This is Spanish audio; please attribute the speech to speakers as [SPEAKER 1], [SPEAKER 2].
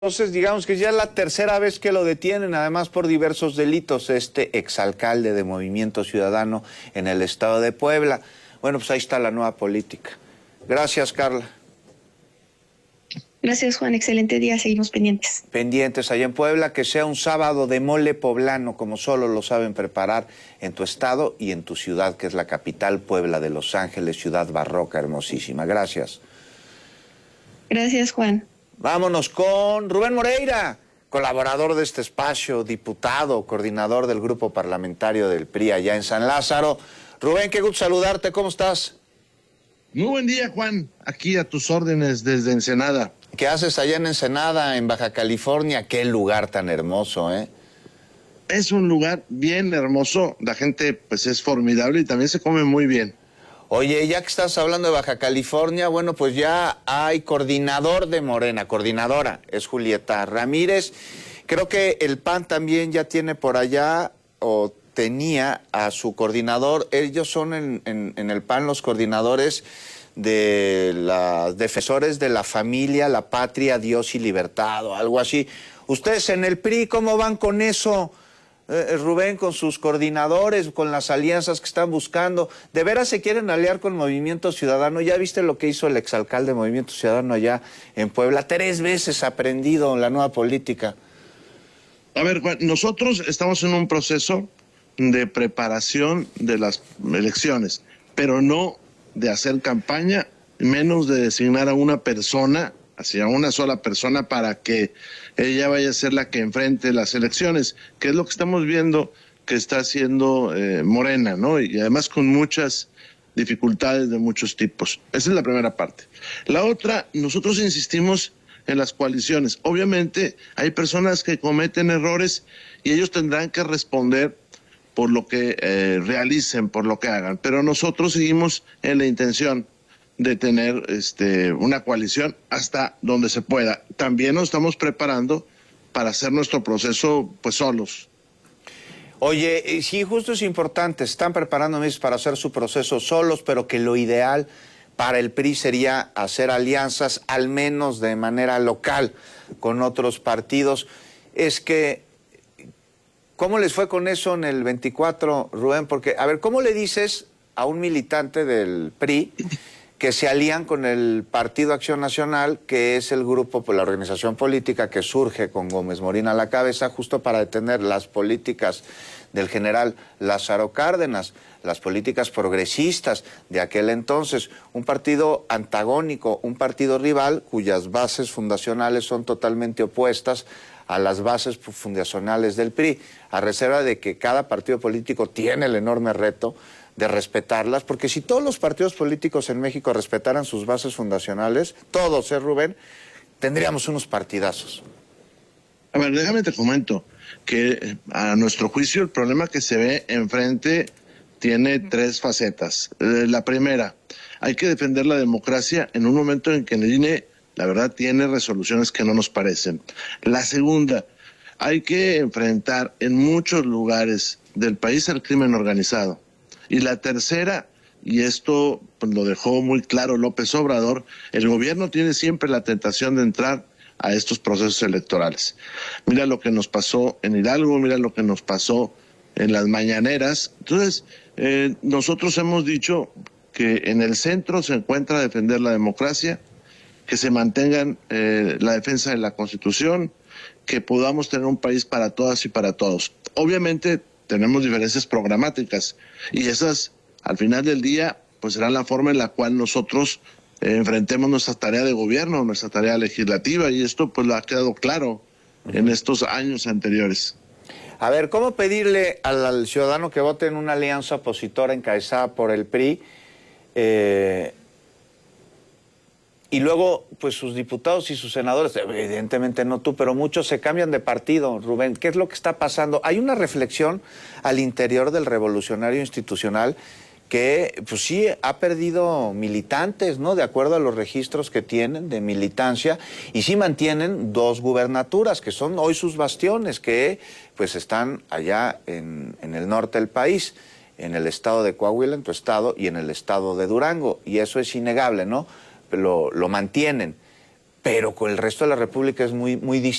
[SPEAKER 1] Entonces, digamos que ya es la tercera vez que lo detienen, además por diversos delitos, este exalcalde de Movimiento Ciudadano en el estado de Puebla. Bueno, pues ahí está la nueva política. Gracias, Carla.
[SPEAKER 2] Gracias, Juan. Excelente día. Seguimos pendientes.
[SPEAKER 1] Pendientes allá en Puebla, que sea un sábado de mole poblano, como solo lo saben preparar en tu estado y en tu ciudad, que es la capital, Puebla de Los Ángeles, ciudad barroca, hermosísima. Gracias.
[SPEAKER 2] Gracias, Juan.
[SPEAKER 1] Vámonos con Rubén Moreira, colaborador de este espacio, diputado, coordinador del grupo parlamentario del PRI allá en San Lázaro. Rubén, qué gusto saludarte, ¿cómo estás?
[SPEAKER 3] Muy buen día, Juan, aquí a tus órdenes desde Ensenada.
[SPEAKER 1] ¿Qué haces allá en Ensenada, en Baja California? Qué lugar tan hermoso, ¿eh?
[SPEAKER 3] Es un lugar bien hermoso, la gente pues es formidable y también se come muy bien.
[SPEAKER 1] Oye, ya que estás hablando de Baja California, bueno, pues ya hay coordinador de Morena, coordinadora, es Julieta Ramírez. Creo que el PAN también ya tiene por allá, o tenía a su coordinador. Ellos son en el PAN los coordinadores de los defensores de la familia, la patria, Dios y libertad, o algo así. Ustedes en el PRI, ¿cómo van con eso? Rubén, con sus coordinadores, con las alianzas que están buscando, ¿de veras se quieren aliar con Movimiento Ciudadano? ¿Ya viste lo que hizo el exalcalde de Movimiento Ciudadano allá en Puebla? 3 veces aprendido la nueva política.
[SPEAKER 3] A ver, Juan, nosotros estamos en un proceso de preparación de las elecciones, pero no de hacer campaña, menos de designar a una persona, hacia una sola persona para que ella vaya a ser la que enfrente las elecciones, que es lo que estamos viendo que está haciendo Morena, ¿no? Y además con muchas dificultades de muchos tipos. Esa es la primera parte. La otra, nosotros insistimos en las coaliciones. Obviamente hay personas que cometen errores y ellos tendrán que responder por lo que realicen, por lo que hagan, pero nosotros seguimos en la intención de tener una coalición hasta donde se pueda. También nos estamos preparando para hacer nuestro proceso pues solos.
[SPEAKER 1] Oye, sí, justo es importante, están preparando para hacer su proceso solos, pero que lo ideal para el PRI sería hacer alianzas, al menos de manera local, con otros partidos. Es que, ¿cómo les fue con eso en el 24, Rubén? Porque, a ver, ¿cómo le dices a un militante del PRI que se alían con el Partido Acción Nacional, que es el grupo, pues la organización política que surge con Gómez Morín a la cabeza, justo para detener las políticas del general Lázaro Cárdenas, las políticas progresistas de aquel entonces, un partido antagónico, un partido rival cuyas bases fundacionales son totalmente opuestas a las bases fundacionales del PRI, a reserva de que cada partido político tiene el enorme reto de respetarlas, porque si todos los partidos políticos en México respetaran sus bases fundacionales, todos, Rubén, tendríamos unos partidazos.
[SPEAKER 3] A ver, déjame te comento que a nuestro juicio el problema que se ve enfrente tiene 3 facetas. La primera, hay que defender la democracia en un momento en que el INE, la verdad, tiene resoluciones que no nos parecen. La segunda, hay que enfrentar en muchos lugares del país el crimen organizado. Y la tercera, y esto pues, lo dejó muy claro López Obrador, el gobierno tiene siempre la tentación de entrar a estos procesos electorales. Mira lo que nos pasó en Hidalgo, mira lo que nos pasó en las mañaneras. Entonces, nosotros hemos dicho que en el centro se encuentra defender la democracia, que se mantengan la defensa de la Constitución, que podamos tener un país para todas y para todos. Obviamente tenemos diferencias programáticas y esas al final del día pues serán la forma en la cual nosotros enfrentemos nuestra tarea de gobierno, nuestra tarea legislativa, y esto pues lo ha quedado claro en estos años anteriores.
[SPEAKER 1] A ver, ¿cómo pedirle al ciudadano que vote en una alianza opositora encabezada por el PRI y luego, pues sus diputados y sus senadores, evidentemente no tú, pero muchos se cambian de partido, Rubén? ¿Qué es lo que está pasando? Hay una reflexión al interior del revolucionario institucional que, pues sí, ha perdido militantes, ¿no? De acuerdo a los registros que tienen de militancia, y sí mantienen 2 gubernaturas, que son hoy sus bastiones, que pues están allá en el norte del país, en el estado de Coahuila, en tu estado, y en el estado de Durango, y eso es innegable, ¿no? Lo mantienen. pero con el resto de la República es muy distinto.